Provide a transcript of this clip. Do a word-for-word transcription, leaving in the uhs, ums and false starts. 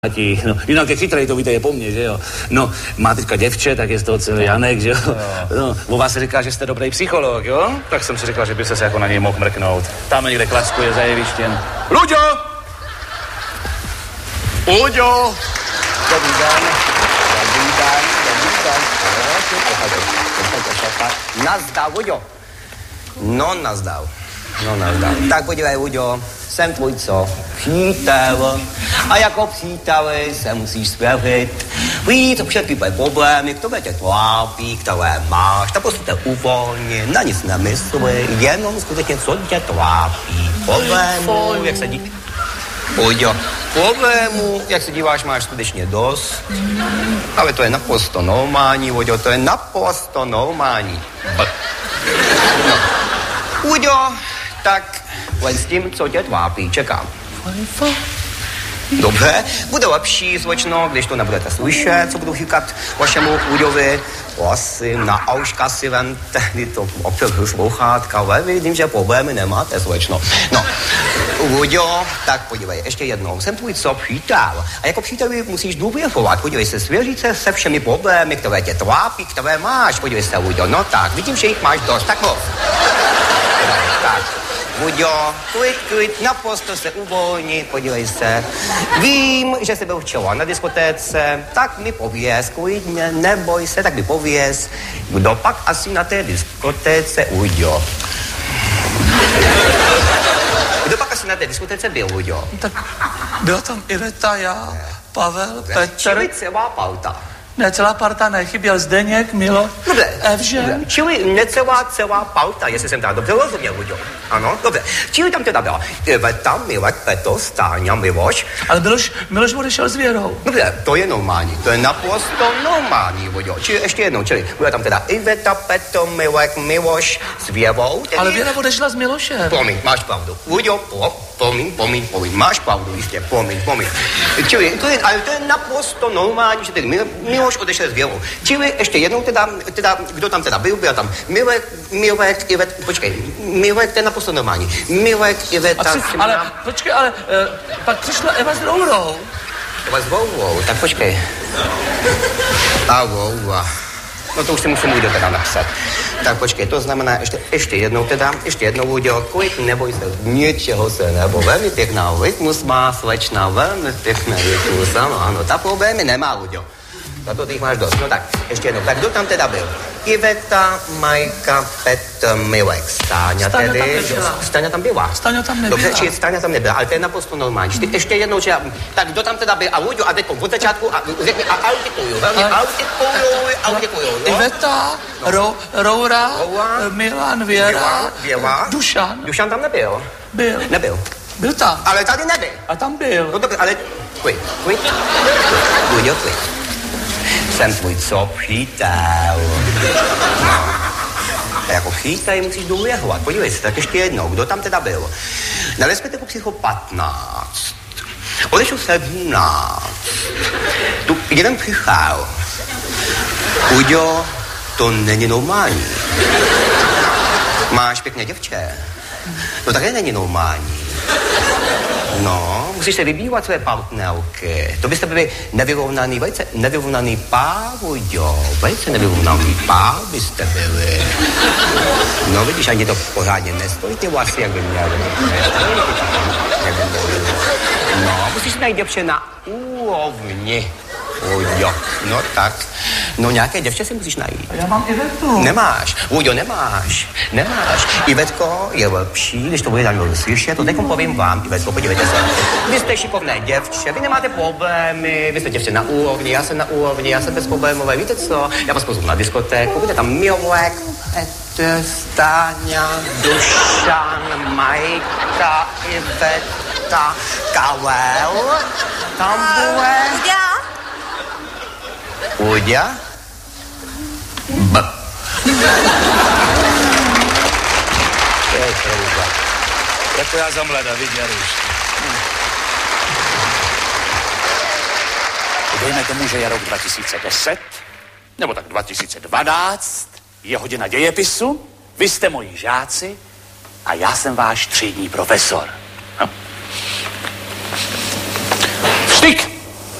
No, jinak je chytrej, to víte, je po mně, že jo. No, má teďka děvče, tak je z toho celý Janek, že jo. No, o vás se říká, že jste dobrý psycholog, jo. Tak jsem si říkal, že by se jako na něj mohl mrknout. Tam někde klackuje za jevištěm. Luďo! Luďo! Dobrý den. Dobrý den, dobrý den. Nazdar, Luďo. No, nazdar. No, nazdar. Tak podívej, Luďo. Jsem tvůj co? Přítel. A jako příteli se musíš svěřit. Víc všechny tvoje problémy, které tě trápí, které máš, tak prostě uvolně, na nic nemysli, jenom skutečně, co tě trápí. Problémů, jak se dí... Luďo, problémů, jak se díváš, máš skutečně dost. Ale to je naprosto normální, Luďo, to je naprosto normální. No. Luďo, tak len s tím, co tě trápí, čekám. Dobře, bude lepší, slečno, když to nebudete slyšet, co budu říkat vašemu Luďovi. Prosím, na auška si ven tehdy to opět sluchátka, ale vidím, že problémy nemáte, slečno. No, Luďo, tak podívej, ještě jednou, jsem tvůj co přítel. A jako příteli musíš důvěřovat, podívej se, svěřit se se všemi problémy, které tě trápí, které máš, podívej se, Luďo, no tak, vidím, že jich máš dost, tak mluv. Tak. Luďo, klid, klid, naprosto se uvolni, podívej se. Vím, že jsi byl včera na diskotéce, tak mi pověz, klidně, neboj se, tak mi pověz, kdo pak asi na té diskotéce, Luďo. Kdo pak asi na té diskotéce byl, Luďo? Tak byla tam Iveta, já, Pavel, Petr. Čili celá parta. Ne, celá parta ne, chyběl Zdeněk, Milo, dobře, Evžen. Dobře. Čili necelá celá parta, jestli jsem teda dobře rozuměl, Luďo. Ano, dobře. Čili tam teda byla Iveta, Milek, Petr, Stáňa, Miloš. Ale Miloš, Miloš odešel s Věrou. Dobře, to je normální, to je naprosto normální, Luďo. Čili ještě jednou, čili byla tam teda Iveta, Petr, Milek, Miloš s Věrou. Tedy... Ale Věra odešla s Milošem. Promiň, máš pravdu. Luďo, pro, promiň, promiň, promiň, máš pravdu, jistě, promiň, promiň. Čili, to je, ale to je naprosto normální, že tedy Miloš odešel s Věrou. Čili ještě jednou teda, teda, kdo tam teda byl, byl tam Milek, Milek, Ivet, počkej, Milek, to je naprosto normální. Milek, Iveta... Při, ale, má... počkej, ale uh, pak přišla Eva s Rourou. Eva s Rourou, tak počkej. A Roura. No to už si musím Luďo teda napsat. Tak počkej, to znamená ještě, ještě jednou teda, ještě jednou Luďo, klid, neboj se, ničeho se nebo, velmi pěkná rytmus má slečna, velmi pěkná rytmus, ano, ano, ta problémy nemá, Luďo. Na to ty jich máš dost. No tak, ještě jednou. Tak kdo tam teda byl? Iveta, Majka, Petr, Milek, Stáňa, Stáňa tedy. Tam Stáňa tam byla. Stáňa tam nebyla. Dobře, či Stáňa tam nebyla, ale to je naprosto normální. Ty, ještě jednou, že tak kdo tam teda byl? A Luďo, a teď od začátku, a řekni, a autikuju, velmi autikuju, autikuju, no. Iveta, no. Ro, Roura, Roura, Milan, Věra, Věra, Věra, Dušan. Dušan tam nebyl. Byl. Nebyl. Byl tam. Ale tady nebyl. A tam byl. No dobře, ale klid, klid, Luďo, klid. Jsem tvůj co přítel. No. A jako přítel musíš důvěřovat. Podívej se, tak ještě jednou, kdo tam teda byl? Na diskotéku přišlo patnáct. Odešel sedmnáct. Tu jeden přišel. Luďo, to není normální. Máš pěkné děvče. No také není normální. No, musíš se vybývat své partnerky. To byste byli nevyrovnaný, velice nevyrovnaný pár, Luďo. Velice nevyrovnaný pár byste byli. No, vidíš, ani to pořádně nestojí ty vlasy, jak by měli. Jak by měli. No, musíš najít děvče na úrovni. Luďo, no tak. No nějaké děvče si musíš najít. A já mám Ivetu. Nemáš. Luďo, nemáš. Nemáš. Ivetko je lepší, když to bude tam slyšet, to teďkom povím vám, Ivetko, podívejte se. Vy jste šikovné děvče, vy nemáte problémy, vy jste děvče na úrovni, já jsem na úrovni, já jsem bezproblémové, víte co? Já vás pozvu na diskotéku, bude tam Milek, Petr, Stáňa, Dušan, Majka, Iveta, Karel, tam bude... Luďa? B. To je pravda. Jako já za mlada, vidí, Jaruš. Dejme tomu, že je rok dva tisíce deset, nebo tak dva tisíce dvanáct, je hodina dějepisu, vy jste moji žáci a já jsem váš třídní profesor.